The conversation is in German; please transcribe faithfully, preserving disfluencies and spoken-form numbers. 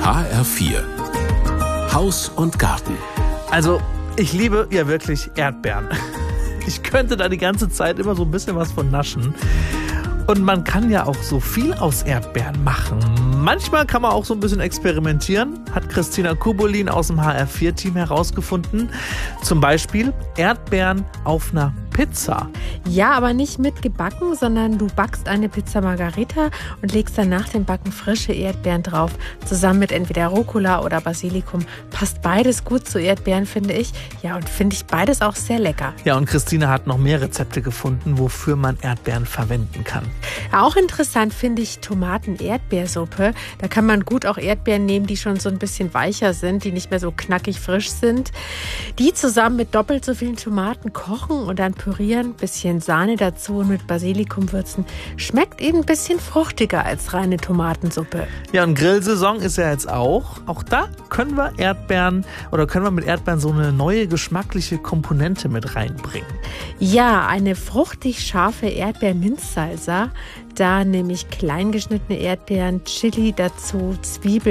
H R vier Haus und Garten. Also, ich liebe ja wirklich Erdbeeren. Ich könnte da die ganze Zeit immer so ein bisschen was von naschen. Und man kann ja auch so viel aus Erdbeeren machen. Manchmal kann man auch so ein bisschen experimentieren, hat Christina Kubolin aus dem H R vier Team herausgefunden. Zum Beispiel Erdbeeren auf einer Pizza. Ja, aber nicht mit gebacken, sondern du backst eine Pizza Margherita und legst dann nach dem Backen frische Erdbeeren drauf, zusammen mit entweder Rucola oder Basilikum. Passt beides gut zu Erdbeeren, finde ich. Ja, und finde ich beides auch sehr lecker. Ja, und Christina hat noch mehr Rezepte gefunden, wofür man Erdbeeren verwenden kann. Auch interessant finde ich Tomaten-Erdbeersuppe. Da kann man gut auch Erdbeeren nehmen, die schon so ein bisschen weicher sind, die nicht mehr so knackig frisch sind. Die zusammen mit doppelt so vielen Tomaten kochen und dann pürieren, bisschen Sahne dazu und mit Basilikum würzen. Schmeckt eben ein bisschen fruchtiger als reine Tomatensuppe. Ja, und Grillsaison ist ja jetzt auch. Auch da können wir Erdbeeren oder können wir mit Erdbeeren so eine neue geschmackliche Komponente mit reinbringen. Ja, eine fruchtig scharfe Erdbeer-Minzsalsa. Da nehme ich klein geschnittene Erdbeeren, Chili dazu, Zwiebeln.